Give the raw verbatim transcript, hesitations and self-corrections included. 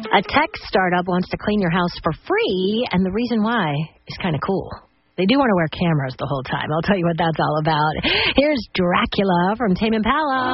A tech startup wants to clean your house for free, and the reason why is kind of cool. They do want to wear cameras the whole time. I'll tell you what that's all about. Here's Dracula from Tame Impala.